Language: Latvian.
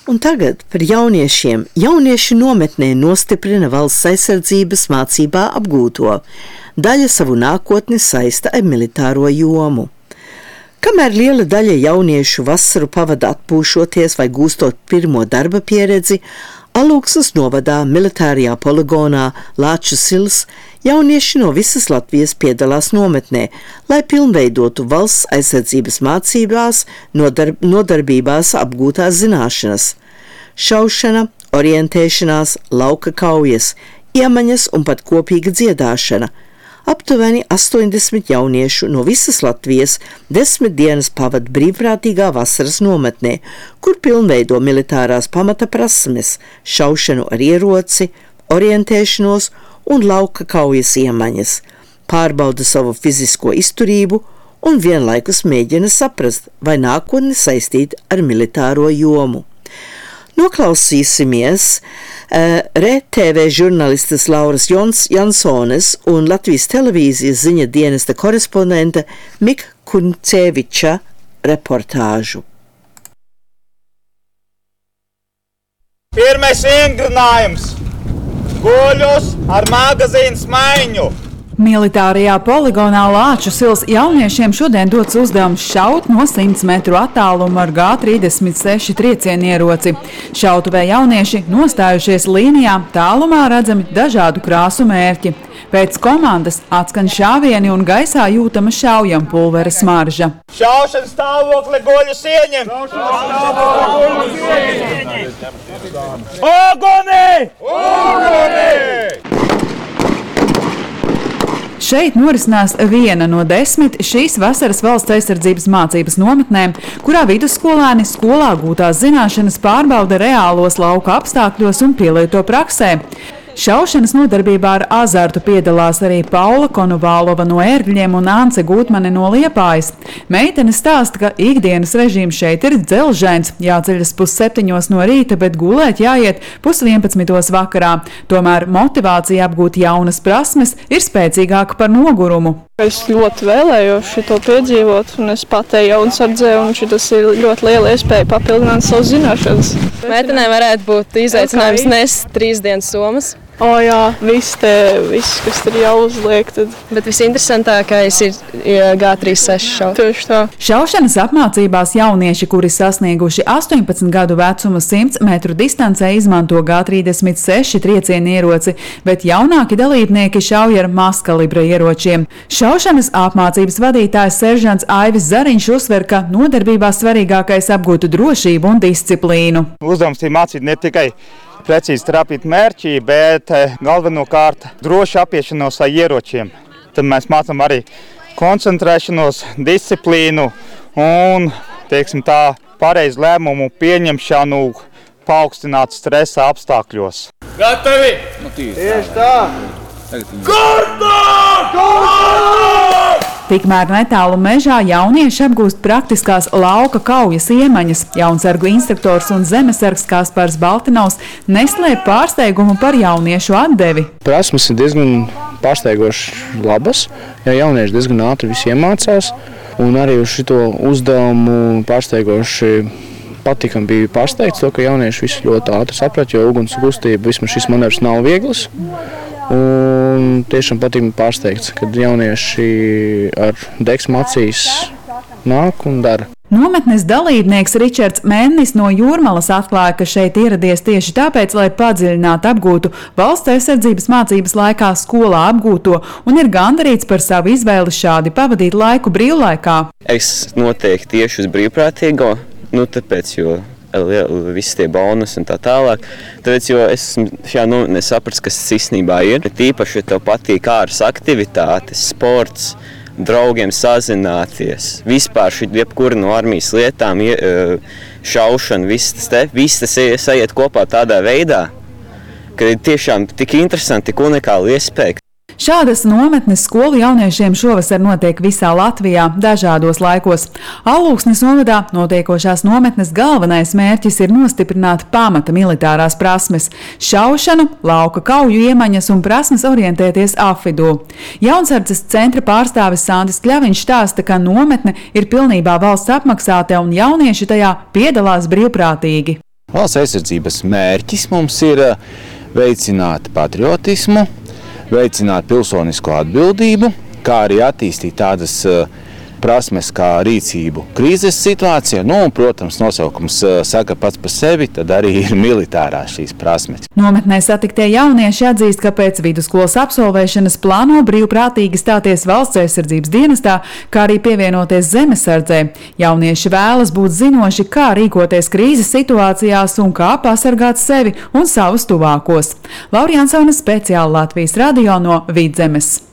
Un tagad par jauniešiem. Jaunieši nometnē nostiprina valsts aizsardzības mācībā apgūto. Daļa savu nākotni saista ar militāro jomu. Kamēr liela daļa jauniešu vasaru pavada atpūšoties vai gūstot pirmo darba pieredzi, Alūksnes novadā militārajā poligonā Lāču Sils jaunieši no visas Latvijas piedalās nometnē, lai pilnveidotu valsts aizsardzības mācībās, nodarbībās apgūtās zināšanas. Šaušana, orientēšanās, lauka kaujas, iemaņas un pat kopīga dziedāšana. Aptuveni 80 jauniešu no visas Latvijas 10 dienas pavada brīvprātīgā vasaras nometnē, kur pilnveido militārās pamata prasmes, šaušanu ar ieroci, orientēšanos un lauka kaujas iemaņas, pārbauda savu fizisko izturību un vienlaikus mēģina saprast, vai nākotni saistīt ar militāro jomu. Noklausīsimies RTV žurnālistes Lauras Jansones un Latvijas televīzijas ziņa dienesta korespondenta Mika Kunceviča reportāžu. Pirmais vingrinājums – guļus ar magazīnu smaiņu. Militārajā poligonā Lāču Sils jauniešiem šodien dots uzdevums šaut no 100 metru attāluma ar G36 triecienieroci. Šautuvē jaunieši nostājušies līnijā, tālumā redzami dažādu krāsu mērķi. Pēc komandas atskan šāvieni un gaisā jūtama šaujampulvera smarža. Šaušanas stāvokli guļus ieņem! Oguni! Oguni! Šeit norisinās viena no 10 šīs vasaras valsts aizsardzības mācības nometnēm, kurā vidusskolēni skolā gūtās zināšanas pārbauda reālos lauka apstākļos un pielieto praksē. Šaušanas nodarbībā ar azartu piedalās arī Paula Konovālova no Ērgļiem un Ance Gūtmane no Liepājas. Meitene stāsta, ka ikdienas režīms šeit ir dzelžains, jāceļas 6:30 no rīta, bet gulēt jāiet 10:30 vakarā. Tomēr motivācija apgūt jaunas prasmes ir spēcīgāka par nogurumu. Es ļoti vēlējos šito piedzīvot, un es patēju jaunsardzē, un šis ir ļoti liela iespēja papildināt savas zināšanas. Meitenē varētu būt izaicinājums nest 3 dienas somas. Jā, viss, kas tur jāuzliek. Tad. Bet visinteresantākais ir G36 šaut. Tieši tā. Šaušanas apmācībās jaunieši, kuri sasnieguši 18 gadu vecuma 100 metru distancē, izmanto G36 triecienieroci, bet jaunāki dalībnieki šauj ar mazkalibra ieročiem. Šaušanas apmācības vadītājs seržants Aivis Zariņš uzsver, ka nodarbībā svarīgākais apgūtu drošību un disciplīnu. Uzdevums ir mācīt ne tikai precīzi trapīt mērķi, bet galvenokārt droši apiešanos ar ieročiem. Tad mēs mācām arī koncentrēšanos, disciplīnu un, pareizu lēmumu pieņemšanu paaugstinātu stresa apstākļos. Gatavi! Tieši tā! Tikmēr netālu mežā jaunieši apgūst praktiskās lauka kaujas iemaņas. Jaunsargu instruktors un zemesargs Kaspars Baltinovs neslēp pārsteigumu par jauniešu atdevi. Prasmes ir diezgan pārsteigoši labas, jo jaunieši diezgan ātri visi iemācās. Un arī uz šito uzdevumu pārsteigoši patīkami bija pārsteigts to, ka jaunieši visu ļoti ātri saprat, jo uguns kustība vismaz šis manevrs nav viegls. Un tiešām patīkami pārsteigts, kad jaunieši ar degsmu acīs nāk un dara. Nometnes dalībnieks Ričards Mēnnis no Jūrmalas atklāja, ka šeit ieradies tieši tāpēc, lai padziļinātu apgūtu valsts aizsardzības mācības laikā skolā apgūto un ir gandarīts par savu izvēli šādi pavadīt laiku brīvlaikā. Es noteikti tieši uz brīvprātīgo, tāpēc, jo visi tie bonus un tā tālāk. Tāpēc, jo es šajā nometnē sapratu, kas tas īstenībā ir. Tīpaši, ja tev patīk āras aktivitātes, sports, draugiem sazināties, vispār jebkura no armijas lietām, šaušana, viss tas aiziet kopā tādā veidā, ka ir tiešām tik interesanti, tik unikāli iespēja. Šādas nometnes skolu jauniešiem šovasar notiek visā Latvijā, dažādos laikos. Alūksnes novadā notiekošās nometnes galvenais mērķis ir nostiprināt pamata militārās prasmes – šaušanu, lauka kauju iemaņas un prasmes orientēties apvidū. Jaunsardzes centra pārstāvis Sandis Kļaviņš stāsta, ka nometne ir pilnībā valsts apmaksāta un jaunieši tajā piedalās brīvprātīgi. Valsts aizsardzības mērķis mums ir veicināt patriotismu, veicināt pilsonisko atbildību, kā arī attīstīt tādas prasmes kā rīcību krīzes situācijā, un, protams, nosaukums saka pats par sevi, tad arī ir militārās šīs prasmes. Nometnē satiktie jaunieši atzīst, ka pēc vidusskolas absolvēšanas plāno brīvprātīgi stāties valsts aizsardzības dienestā, kā arī pievienoties zemesardzē. Jaunieši vēlas būt zinoši, kā rīkoties krīzes situācijās un kā pasargāt sevi un savus tuvākos. Laura Jansone, speciāli Latvijas radio no Vidzemes.